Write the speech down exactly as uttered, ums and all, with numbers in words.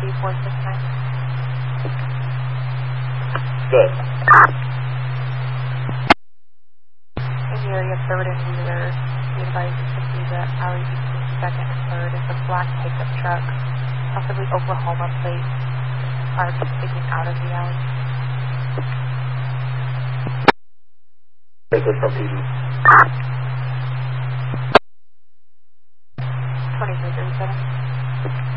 three four six nine. Good. In the area of third and Wheeler, we advise you to see the alley between second and third is a black pickup truck, possibly Oklahoma plate, parked sticking out of the alley. Very good from P D.